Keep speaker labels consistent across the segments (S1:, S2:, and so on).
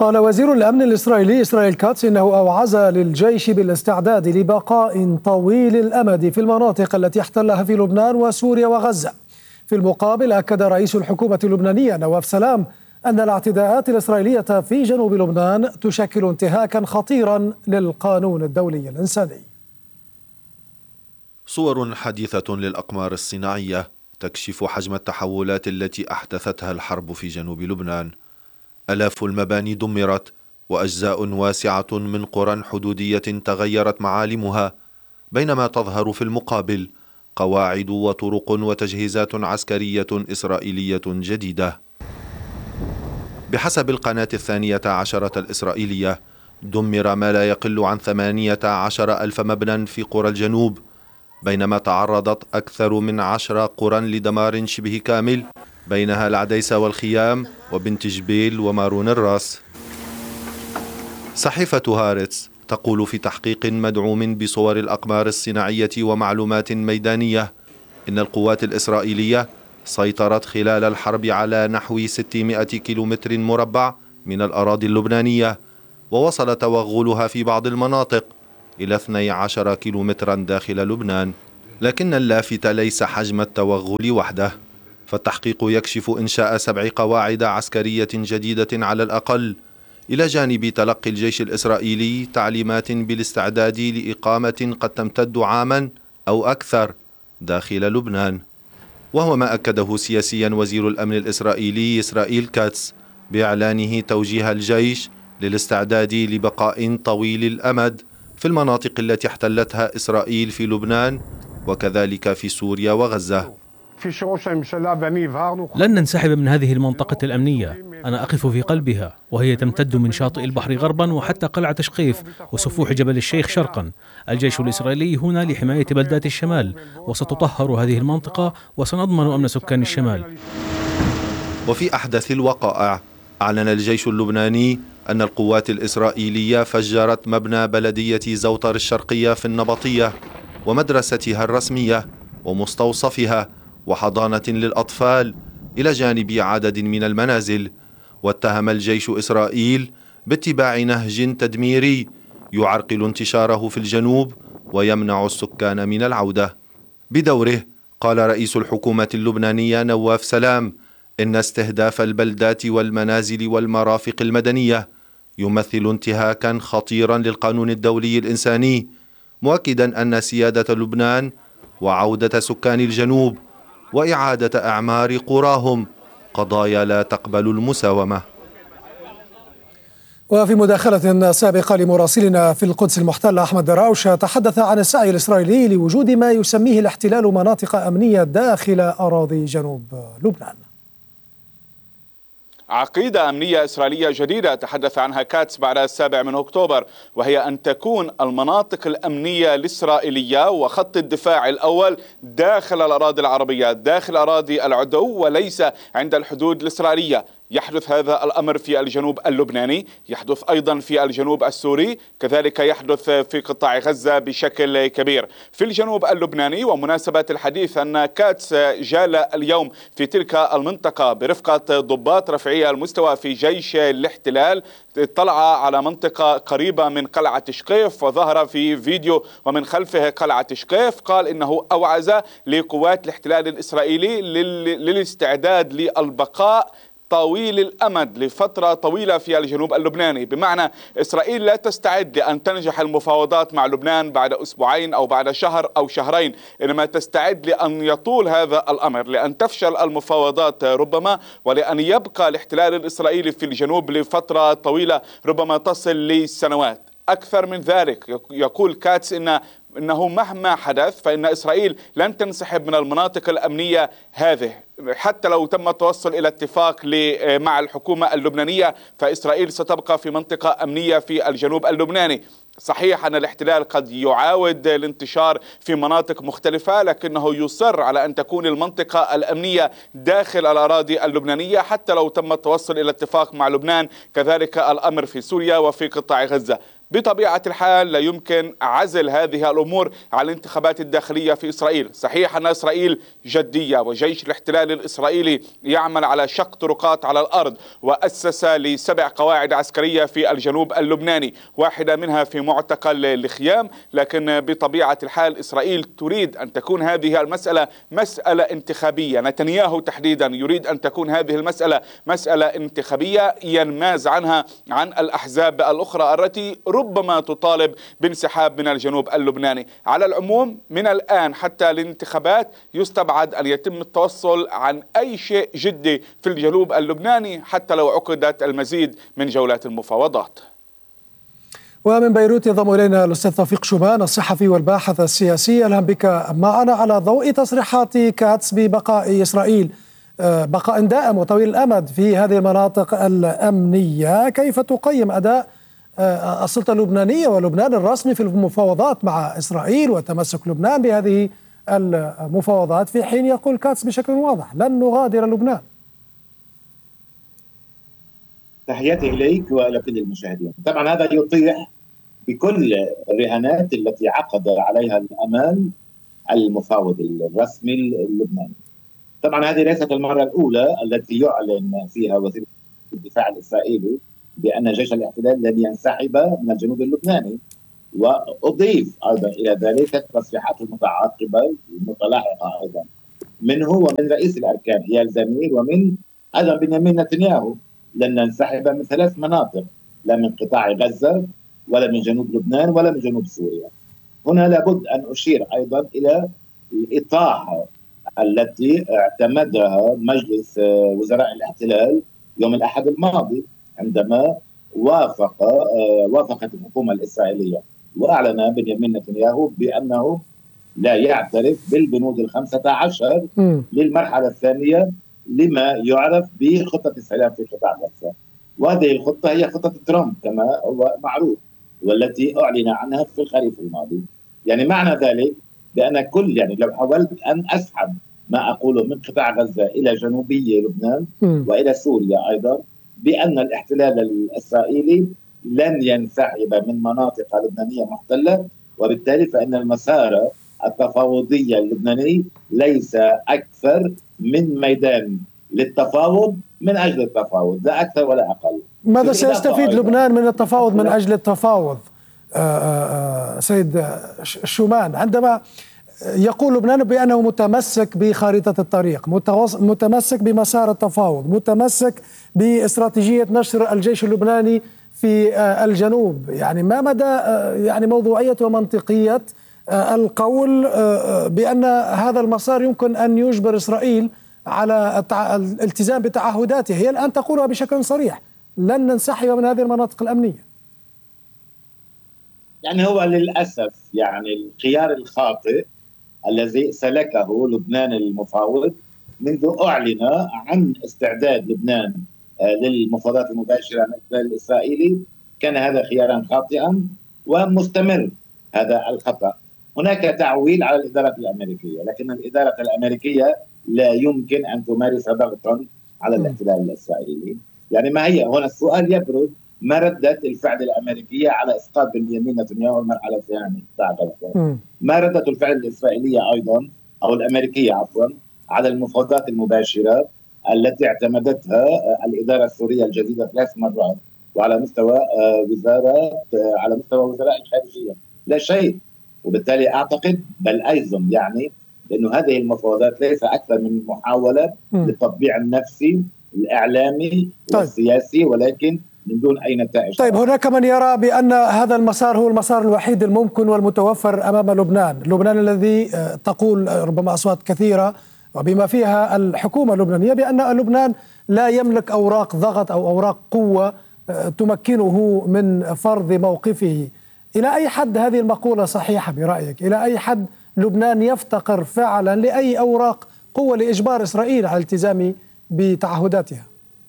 S1: قال وزير الأمن الإسرائيلي إسرائيل كاتس إنه أوعز للجيش بالاستعداد لبقاء طويل الأمد في المناطق التي احتلها في لبنان وسوريا وغزة. في المقابل أكد رئيس الحكومة اللبنانية نواف سلام أن الاعتداءات الإسرائيلية في جنوب لبنان تشكل انتهاكا خطيرا للقانون الدولي الإنساني.
S2: صور حديثة للأقمار الصناعية تكشف حجم التحولات التي أحدثتها الحرب في جنوب لبنان. آلاف المباني دمرت، وأجزاء واسعة من قرى حدودية تغيرت معالمها، بينما تظهر في المقابل قواعد وطرق وتجهيزات عسكرية إسرائيلية جديدة. بحسب القناة 12 الإسرائيلية، دمر ما لا يقل عن 18,000 مبنى في قرى الجنوب، بينما تعرضت أكثر من 10 قرى لدمار شبه كامل، بينها العديسة والخيام وبنت جبيل ومارون الراس. صحيفة هارتز تقول في تحقيق مدعوم بصور الأقمار الصناعية ومعلومات ميدانية إن القوات الإسرائيلية سيطرت خلال الحرب على نحو 600 كيلومتر مربع من الأراضي اللبنانية، ووصل توغلها في بعض المناطق إلى 12 كيلومترا داخل لبنان. لكن اللافت ليس حجم التوغل وحده، فالتحقيق يكشف إنشاء 7 قواعد عسكرية جديدة على الأقل، إلى جانب تلقي الجيش الإسرائيلي تعليمات بالاستعداد لإقامة قد تمتد عاما أو أكثر داخل لبنان. وهو ما أكده سياسيا وزير الأمن الإسرائيلي إسرائيل كاتس بإعلانه توجيه الجيش للاستعداد لبقاء طويل الأمد في المناطق التي احتلتها إسرائيل في لبنان وكذلك في سوريا وغزة.
S3: لن ننسحب من هذه المنطقة الأمنية، أنا أقف في قلبها، وهي تمتد من شاطئ البحر غربا وحتى قلعة شقيف وسفوح جبل الشيخ شرقا. الجيش الإسرائيلي هنا لحماية بلدات الشمال، وستطهر هذه المنطقة وسنضمن أمن سكان الشمال.
S2: وفي أحدث الوقائع أعلن الجيش اللبناني أن القوات الإسرائيلية فجرت مبنى بلدية زوطر الشرقية في النبطية ومدرستها الرسمية ومستوصفها وحضانة للأطفال، إلى جانب عدد من المنازل. واتهم الجيش إسرائيل باتباع نهج تدميري يعرقل انتشاره في الجنوب ويمنع السكان من العودة. بدوره قال رئيس الحكومة اللبنانية نواف سلام إن استهداف البلدات والمنازل والمرافق المدنية يمثل انتهاكا خطيرا للقانون الدولي الإنساني، مؤكدا أن سيادة لبنان وعودة سكان الجنوب وإعادة أعمار قراهم قضايا لا تقبل المساومة.
S1: وفي مداخلة سابقة لمراسلنا في القدس المحتلة أحمد دراوش تحدث عن السعي الإسرائيلي لوجود ما يسميه الاحتلال مناطق أمنية داخل أراضي جنوب لبنان.
S4: عقيدة أمنية إسرائيلية جديدة تحدث عنها كاتس بعد 7 أكتوبر، وهي أن تكون المناطق الأمنية الإسرائيلية وخط الدفاع الأول داخل الأراضي العربية، داخل أراضي العدو وليس عند الحدود الإسرائيلية. يحدث هذا الأمر في الجنوب اللبناني، يحدث أيضا في الجنوب السوري، كذلك يحدث في قطاع غزة بشكل كبير. في الجنوب اللبناني، ومناسبة الحديث أن كاتس جال اليوم في تلك المنطقة برفقة ضباط رفيعي المستوى في جيش الاحتلال، اطلع على منطقة قريبة من قلعة شقيف وظهر في فيديو ومن خلفه قلعة شقيف. قال إنه أوعز لقوات الاحتلال الإسرائيلي للاستعداد للبقاء طويل الأمد لفترة طويلة في الجنوب اللبناني، بمعنى إسرائيل لا تستعد لأن تنجح المفاوضات مع لبنان بعد أسبوعين أو بعد شهر أو شهرين، إنما تستعد لأن يطول هذا الأمر، لأن تفشل المفاوضات ربما، ولأن يبقى الاحتلال الإسرائيلي في الجنوب لفترة طويلة ربما تصل لسنوات. أكثر من ذلك، يقول كاتس إنه مهما حدث فإن إسرائيل لن تنسحب من المناطق الأمنية هذه، حتى لو تم التوصل إلى اتفاق مع الحكومة اللبنانية فإسرائيل ستبقى في منطقة أمنية في الجنوب اللبناني. صحيح أن الاحتلال قد يعاود الانتشار في مناطق مختلفة، لكنه يصر على أن تكون المنطقة الأمنية داخل الأراضي اللبنانية حتى لو تم التوصل إلى اتفاق مع لبنان. كذلك الأمر في سوريا وفي قطاع غزة. بطبيعة الحال لا يمكن عزل هذه الأمور عن الانتخابات الداخلية في إسرائيل. صحيح أن إسرائيل جدية وجيش الاحتلال الإسرائيلي يعمل على شق طرقات على الأرض، وأسس ل7 قواعد عسكرية في الجنوب اللبناني، واحدة منها في معتقل الخيام، لكن بطبيعة الحال إسرائيل تريد أن تكون هذه المسألة مسألة انتخابية. نتنياهو تحديدا يريد أن تكون هذه المسألة مسألة انتخابية ينماز عنها عن الأحزاب الأخرى التي ربما تطالب بانسحاب من الجنوب اللبناني. على العموم من الآن حتى الانتخابات يستبعد أن يتم التوصل عن أي شيء جدي في الجنوب اللبناني حتى لو عقدت المزيد من جولات المفاوضات.
S1: ومن بيروت ينضم إلينا الأستاذ توفيق شومان الصحفي والباحث السياسي. أهلا بك معنا. على ضوء تصريحات كاتس ببقاء إسرائيل بقاء دائم وطويل الأمد في هذه المناطق الأمنية، كيف تقيم أداء السلطة اللبنانية ولبنان الرسمي في المفاوضات مع إسرائيل وتمسك لبنان بهذه المفاوضات، في حين يقول كاتس بشكل واضح لن نغادر لبنان؟
S5: تحياتي إليك وإلى كل المشاهدين. طبعا هذا يطيح بكل الرهانات التي عقد عليها الأمال المفاوض الرسمي اللبناني. طبعا هذه ليست المرة الأولى التي يعلن فيها وزير الدفاع الإسرائيلي بأن جيش الاحتلال لن ينسحب من الجنوب اللبناني، وأضيف أيضا إلى ذلك التصريحات المتعاقبة المتلاحقة أيضا منه ومن رئيس الأركان إيال زمير ومن أيضا بنيامين نتنياهو لن ننسحب من 3 مناطق، لا من قطاع غزة ولا من جنوب لبنان ولا من جنوب سوريا. هنا لابد أن أشير أيضا إلى الإطاحة التي اعتمدها مجلس وزراء الاحتلال يوم الأحد الماضي عندما وافقت الحكومة الإسرائيلية وأعلن بنيامين نتنياهو بأنه لا يعترف بالبنود 15 للمرحلة الثانية لما يعرف بخطة السلام في قطاع غزة. وهذه الخطة هي خطة ترامب كما هو معروف، والتي أعلن عنها في الخريف الماضي. يعني معنى ذلك بأن يعني لو حاولت أن أسحب ما أقوله من قطاع غزة إلى جنوبي لبنان وإلى سوريا أيضا، بأن الاحتلال الإسرائيلي لن ينسحب من مناطق لبنانية محتلة، وبالتالي فإن المسار التفاوضي اللبناني ليس أكثر من ميدان للتفاوض من أجل التفاوض، لا أكثر ولا أقل.
S1: ماذا سيستفيد لبنان من التفاوض من أجل التفاوض سيد شومان، عندما يقول لبنان بأنه متمسك بخارطة الطريق، متمسك بمسار التفاوض، متمسك باستراتيجية نشر الجيش اللبناني في الجنوب؟ يعني ما مدى يعني موضوعية ومنطقية القول بأن هذا المسار يمكن أن يجبر إسرائيل على الالتزام بتعهداته؟ هي الآن تقولها بشكل صريح لن ننسحب من هذه المناطق الأمنية.
S5: يعني هو للأسف يعني الخيار الخاطئ الذي سلكه لبنان المفاوض منذ أعلن عن استعداد لبنان للمفاوضات المباشرة مع الاحتلال الإسرائيلي، كان هذا خيارا خاطئا ومستمر هذا الخطأ. هناك تعويل على الإدارة الأمريكية، لكن الإدارة الأمريكية لا يمكن أن تمارس ضغطا على الاحتلال الإسرائيلي. يعني ما هي هنا السؤال يبرز، ما ردة الفعل الأمريكية على إسقاط بنيامين نتنياهو المرحلة الثانية من قطاع غزة؟ ما ردة الفعل الإسرائيلية أيضا أو الأمريكية عفوا على المفاوضات المباشرة التي اعتمدتها الإدارة السورية الجديدة 3 مرات وعلى مستوى على مستوى وزراء الخارجية؟ لا شيء. وبالتالي أعتقد بل أيضا يعني لأنه هذه المفاوضات ليس أكثر من محاولة للتطبيع النفسي الإعلامي والسياسي، ولكن من دون أي نتائج.
S1: طيب هناك من يرى بأن هذا المسار هو المسار الوحيد الممكن والمتوفر أمام لبنان الذي تقول ربما أصوات كثيرة وبما فيها الحكومة اللبنانية بأن لبنان لا يملك أوراق ضغط أو أوراق قوة تمكنه من فرض موقفه. إلى أي حد هذه المقولة صحيحة برأيك؟ إلى أي حد لبنان يفتقر فعلا لأي أوراق قوة لإجبار إسرائيل على الالتزام بتعهداتها؟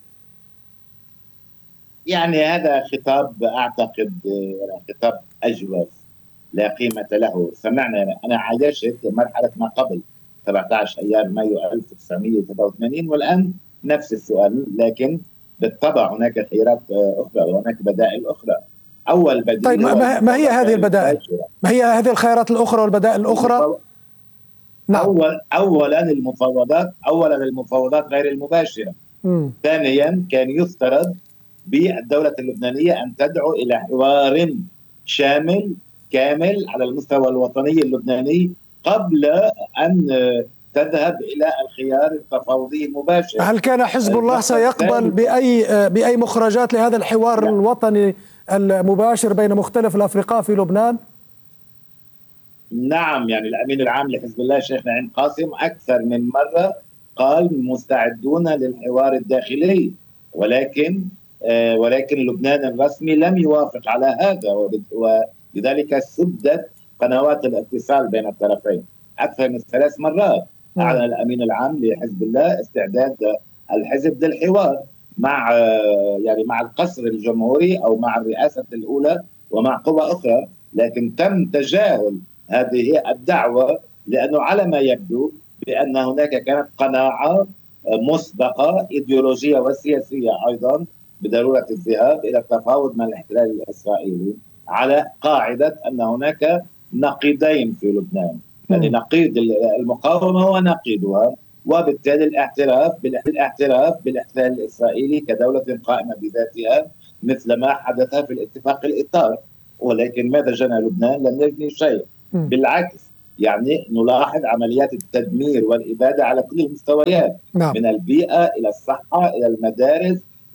S5: يعني هذا خطاب أعتقد خطاب أجوف لا قيمة له. سمعنا، أنا عايشت مرحلة ما قبل 17 أيار مايو 1983 والآن نفس السؤال، لكن بالطبع هناك خيارات أخرى وهناك بدائل أخرى. أول بديل.
S1: طيب ما هي هذه البدائل؟ ما هي هذه الخيارات الأخرى والبدائل الأخرى؟
S5: نعم. أولا المفاوضات غير المباشرة. ثانيا كان يفترض بالدولة اللبنانية أن تدعو إلى حوار شامل كامل على المستوى الوطني اللبناني قبل أن تذهب إلى الخيار التفاوضي المباشر.
S1: هل كان حزب الله سيقبل بأي مخرجات لهذا الحوار الوطني المباشر بين مختلف الأفرقاء في لبنان؟
S5: نعم، يعني الأمين العام لحزب الله الشيخ نعيم قاسم أكثر من مرة قال مستعدون للحوار الداخلي، ولكن لبنان الرسمي لم يوافق على هذا، ولذلك سدت قنوات الاتصال بين الطرفين أكثر من 3 مرات. أعلن الأمين العام لحزب الله استعداد الحزب للحوار مع القصر الجمهوري أو مع الرئاسة الأولى ومع قوى أخرى، لكن تم تجاهل هذه الدعوة لأنه على ما يبدو بأن هناك كانت قناعة مسبقة إيديولوجية وسياسية أيضا بضرورة الذهاب إلى التفاوض مع الاحتلال الإسرائيلي على قاعدة أن هناك نقيضين في لبنان، يعني نقيض المقاومة هو نقيضها، وبالتالي الاعتراف بالاحتلال الإسرائيلي كدولة قائمة بذاتها مثل ما حدث في الاتفاق الإطار. ولكن ماذا جنى لبنان؟ لم يجني شيء، بالعكس يعني نلاحظ عمليات التدمير والإبادة على كل المستويات، من البيئة إلى الصحة إلى المدارس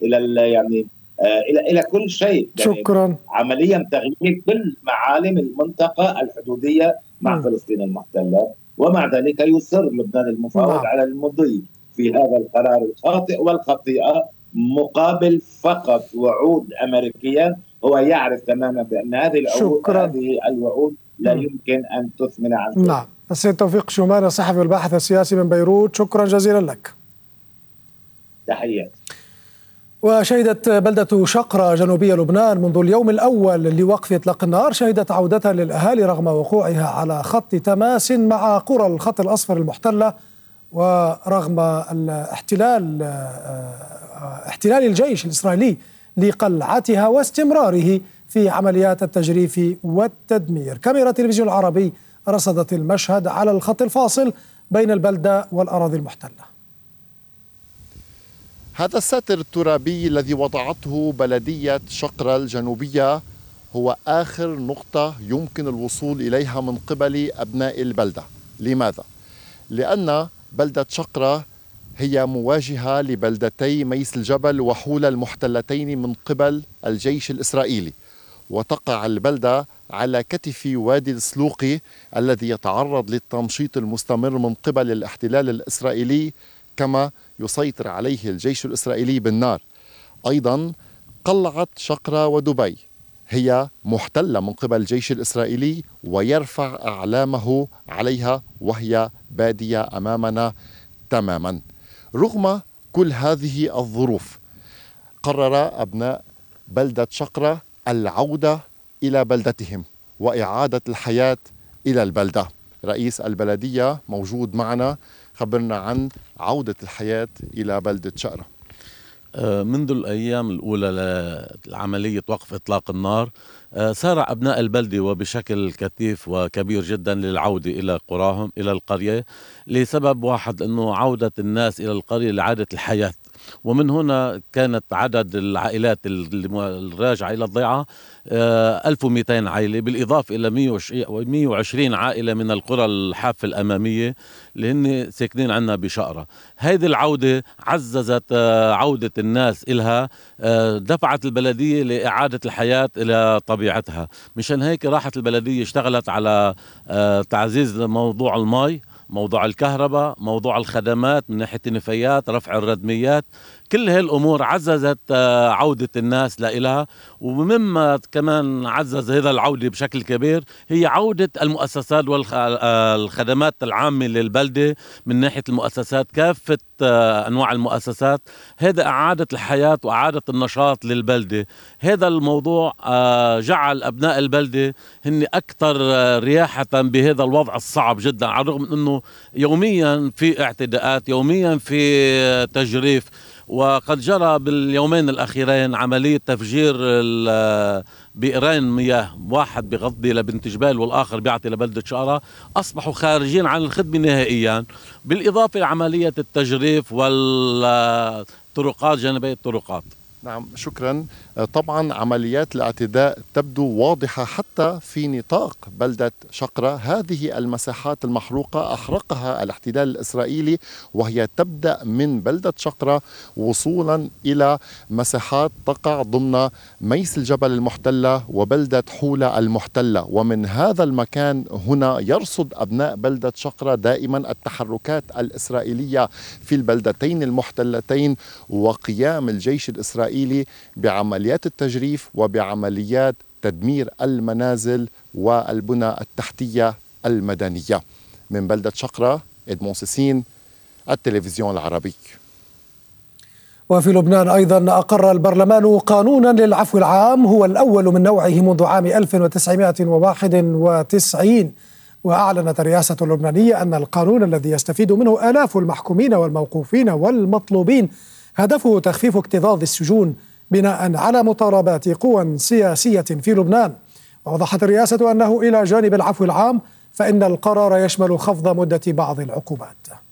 S5: إلى كل شيء.
S1: شكرا.
S5: عمليا تغيير كل معالم المنطقة الحدودية مع فلسطين المحتلة، ومع ذلك يصر لبنان المفاوض على المضي في هذا القرار الخاطئ والخطيئة مقابل فقط وعود أمريكية. هو يعرف تماما بأن هذه الوعود لا يمكن أن تثمن عن شيء.
S1: نعم. السيد توفيق شومان الصحفي والباحث السياسي من بيروت، شكرا جزيلا لك.
S5: تحيات.
S1: وشهدت بلدة شقرة جنوبية لبنان منذ اليوم الأول لوقف إطلاق النار شهدت عودة للأهالي رغم وقوعها على خط تماس مع قرى الخط الأصفر المحتلة، ورغم احتلال الجيش الإسرائيلي لقلعتها واستمراره في عمليات التجريف والتدمير. كاميرا التلفزيون العربي رصدت المشهد على الخط الفاصل بين البلدة والأراضي المحتلة.
S6: هذا الساتر الترابي الذي وضعته بلدية شقرة الجنوبية هو آخر نقطة يمكن الوصول إليها من قبل أبناء البلدة. لماذا؟ لأن بلدة شقرة هي مواجهة لبلدتي ميس الجبل وحولة المحتلتين من قبل الجيش الإسرائيلي، وتقع البلدة على كتف وادي السلوقي الذي يتعرض للتمشيط المستمر من قبل الاحتلال الإسرائيلي كما يسيطر عليه الجيش الإسرائيلي بالنار. أيضا قلعة شقرة ودبي هي محتلة من قبل الجيش الإسرائيلي ويرفع أعلامه عليها وهي بادية أمامنا تماما. رغم كل هذه الظروف قرر أبناء بلدة شقرة العودة إلى بلدتهم وإعادة الحياة إلى البلدة. رئيس البلدية موجود معنا، خبرنا عن عودة الحياة إلى بلدة شقرة.
S7: منذ الأيام الأولى لعملية وقف إطلاق النار سارع أبناء البلدة وبشكل كثيف وكبير جدا للعودة إلى قراهم إلى القرية لسبب واحد، أنه عودة الناس إلى القرية لإعادة الحياة. ومن هنا كانت عدد العائلات الراجعة إلى الضيعة 1200 عائلة، بالإضافة إلى 120 عائلة من القرى الحافة الأمامية اللي هن ساكنين عنا بشقرة. هذه العودة عززت عودة الناس إلها، دفعت البلدية لإعادة الحياة إلى طبيعتها. مشان هيك راحت البلدية اشتغلت على تعزيز موضوع المي، موضوع الكهرباء، موضوع الخدمات من ناحية النفايات، رفع الردميات. كل هاي الأمور عززت عودة الناس لإلها. ومما كمان عزز هذا العودة بشكل كبير هي عودة المؤسسات والخدمات العامة للبلدة من ناحية المؤسسات، كافة أنواع المؤسسات. هذا أعادت الحياة وأعادت النشاط للبلدة. هذا الموضوع جعل أبناء البلدة هن أكثر رياحة بهذا الوضع الصعب جدا، على الرغم من أنه يوميا في اعتداءات، يوميا في تجريف، وقد جرى باليومين الأخيرين عملية تفجير بئرين مياه، واحد بغضي لبنت جبال والآخر بيعطي لبلدة شقرة، أصبحوا خارجين عن الخدمة نهائيا، بالإضافة لعملية التجريف والطرقات جانبي الطرقات.
S6: نعم شكرا. طبعا عمليات الاعتداء تبدو واضحة حتى في نطاق بلدة شقرة. هذه المساحات المحروقة أحرقها الاحتلال الإسرائيلي، وهي تبدأ من بلدة شقرة وصولا إلى مساحات تقع ضمن ميس الجبل المحتلة وبلدة حولة المحتلة. ومن هذا المكان هنا يرصد أبناء بلدة شقرة دائما التحركات الإسرائيلية في البلدتين المحتلتين وقيام الجيش الإسرائيلي بعمليات التجريف وبعمليات تدمير المنازل والبنى التحتية المدنية. من بلدة شقرة، إدمون سيسين، التلفزيون العربي.
S1: وفي لبنان أيضا أقر البرلمان قانونا للعفو العام هو الأول من نوعه منذ عام 1991، وأعلنت الرئاسة اللبنانية أن القانون الذي يستفيد منه آلاف المحكومين والموقوفين والمطلوبين هدفه تخفيف اكتظاظ السجون بناء على مطالبات قوى سياسية في لبنان. ووضحت الرئاسة أنه إلى جانب العفو العام فإن القرار يشمل خفض مدة بعض العقوبات.